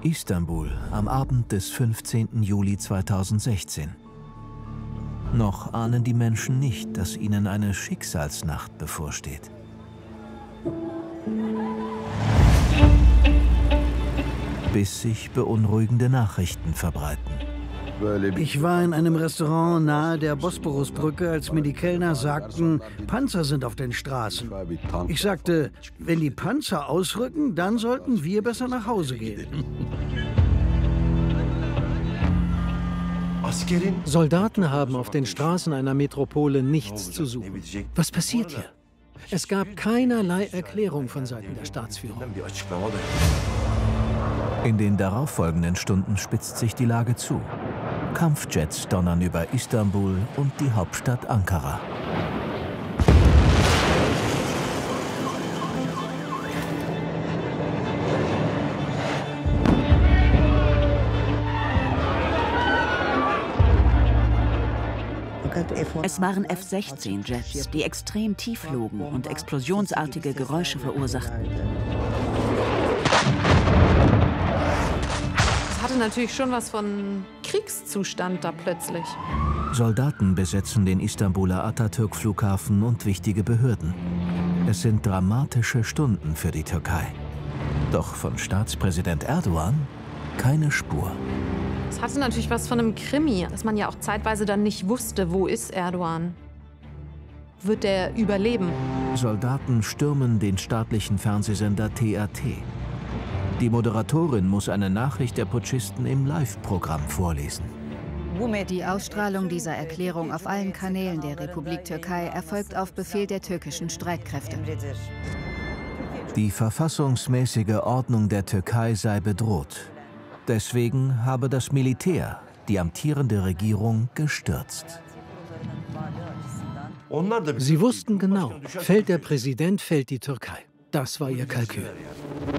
Istanbul am Abend des 15. Juli 2016. Noch ahnen die Menschen nicht, dass ihnen eine Schicksalsnacht bevorsteht. Bis sich beunruhigende Nachrichten verbreiten. Ich war in einem Restaurant nahe der Bosporusbrücke, als mir die Kellner sagten, Panzer sind auf den Straßen. Ich sagte, wenn die Panzer ausrücken, dann sollten wir besser nach Hause gehen. Soldaten haben auf den Straßen einer Metropole nichts zu suchen. Was passiert hier? Es gab keinerlei Erklärung von Seiten der Staatsführung. In den darauffolgenden Stunden spitzt sich die Lage zu. Kampfjets donnern über Istanbul und die Hauptstadt Ankara. Es waren F-16-Jets, die extrem tief flogen und explosionsartige Geräusche verursachten. Es hatte natürlich schon was von Kriegszustand da plötzlich. Soldaten besetzen den Istanbuler Atatürk-Flughafen und wichtige Behörden. Es sind dramatische Stunden für die Türkei. Doch von Staatspräsident Erdogan keine Spur. Es hatte natürlich was von einem Krimi, dass man ja auch zeitweise dann nicht wusste, wo ist Erdogan? Wird er überleben? Soldaten stürmen den staatlichen Fernsehsender TRT. Die Moderatorin muss eine Nachricht der Putschisten im Live-Programm vorlesen. Die Ausstrahlung dieser Erklärung auf allen Kanälen der Republik Türkei erfolgt auf Befehl der türkischen Streitkräfte. Die verfassungsmäßige Ordnung der Türkei sei bedroht. Deswegen habe das Militär die amtierende Regierung gestürzt. Sie wussten genau, fällt der Präsident, fällt die Türkei. Das war ihr Kalkül.